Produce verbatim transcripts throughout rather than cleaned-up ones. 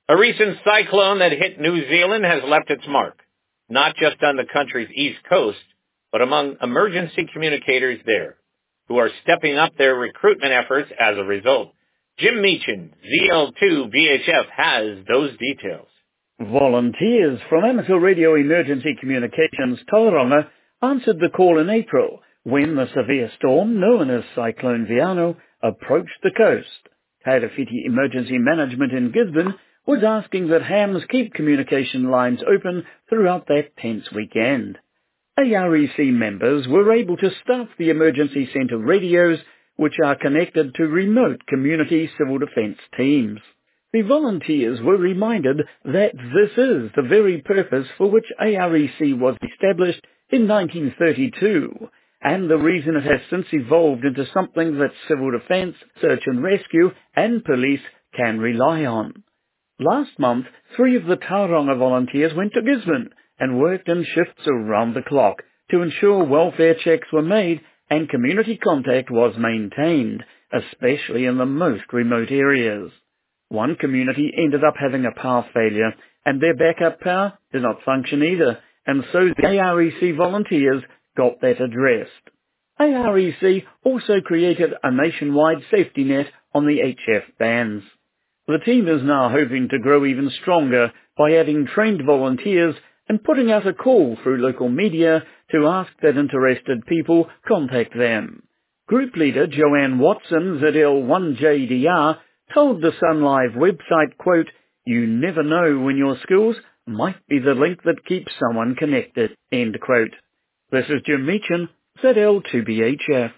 A recent cyclone that hit New Zealand has left its mark, not just on the country's east coast, but among emergency communicators there, who are stepping up their recruitment efforts as a result. Jim Meechan, Z L two V H F, has those details. Volunteers from Amateur Radio Emergency Communications Tauranga answered the call in April when the severe storm known as Cyclone Viano approached the coast. Tairewhiti Emergency Management in Gisborne was asking that hams keep communication lines open throughout that tense weekend. A R E C members were able to staff the emergency centre radios, which are connected to remote community civil defence teams. The volunteers were reminded that this is the very purpose for which A R E C was established in nineteen thirty-two, and the reason it has since evolved into something that civil defence, search and rescue, and police can rely on. Last month, three of the Tauranga volunteers went to Gisborne and worked in shifts around the clock to ensure welfare checks were made and community contact was maintained, especially in the most remote areas. One community ended up having a power failure, and their backup power did not function either, and so the A R E C volunteers got that addressed. A R E C also created a nationwide safety net on the H F bands. The team is now hoping to grow even stronger by adding trained volunteers and putting out a call through local media to ask that interested people contact them. Group leader Joanne Watson, Z L one J D R, told the Sun Live website, quote, "You never know when your skills might be the link that keeps someone connected," end quote. This is Jim Meechan, Z L two B H F.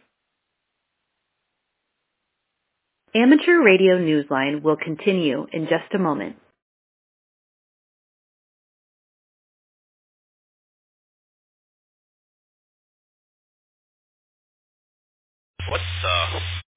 Amateur Radio Newsline will continue in just a moment. What's uh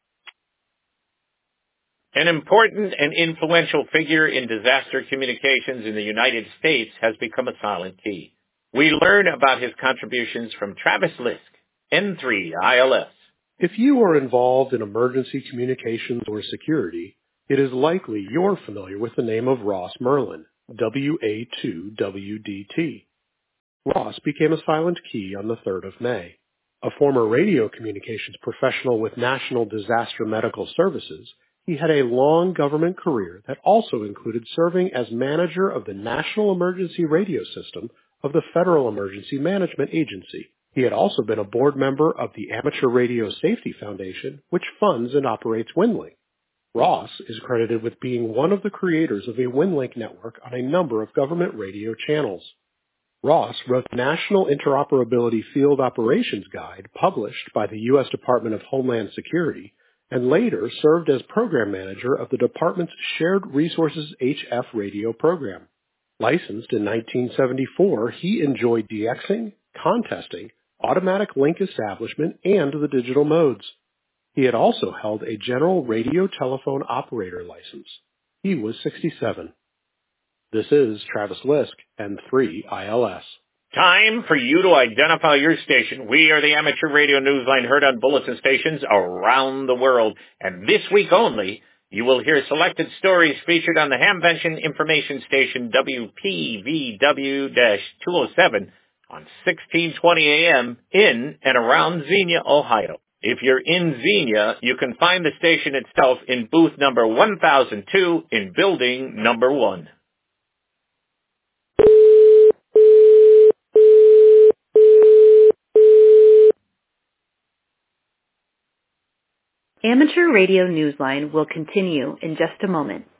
An important and influential figure in disaster communications in the United States has become a silent key. We learn about his contributions from Travis Lisk, N three I L S. If you are involved in emergency communications or security, it is likely you're familiar with the name of Ross Merlin, W A two W D T. Ross became a silent key on the third of May. A former radio communications professional with National Disaster Medical Services, he had a long government career that also included serving as manager of the National Emergency Radio System of the Federal Emergency Management Agency. He had also been a board member of the Amateur Radio Safety Foundation, which funds and operates WinLink. Ross is credited with being one of the creators of a WinLink network on a number of government radio channels. Ross wrote the National Interoperability Field Operations Guide published by the U S Department of Homeland Security, and later served as program manager of the department's Shared Resources H F radio program. Licensed in nineteen seventy-four, he enjoyed DXing, contesting, automatic link establishment, and the digital modes. He had also held a general radio telephone operator license. He was sixty-seven. This is Travis Lisk, N three I L S. Time for you to identify your station. We are the Amateur Radio Newsline, heard on bulletin stations around the world. And this week only, you will hear selected stories featured on the Hamvention information station W P V W two oh seven on sixteen twenty A M in and around Xenia, Ohio. If you're in Xenia, you can find the station itself in booth number one thousand two in building number one. Amateur Radio Newsline will continue in just a moment.